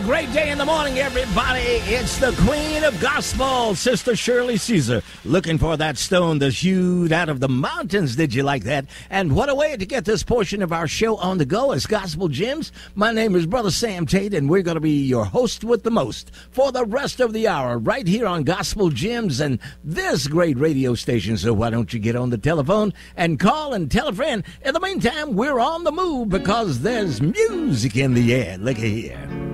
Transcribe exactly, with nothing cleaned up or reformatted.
great day in the morning, everybody. It's the Queen of Gospel, Sister Shirley Caesar, looking for that stone that's hewed out of the mountains. Did you like that? And what a way to get this portion of our show on the go as Gospel Gems. My name is Brother Sam Tate, and we're going to be your host with the most for the rest of the hour right here on Gospel Gems and this great radio station. So why don't you get on the telephone and call and tell a friend. In the meantime, we're on the move because there's music in the air. Look at here.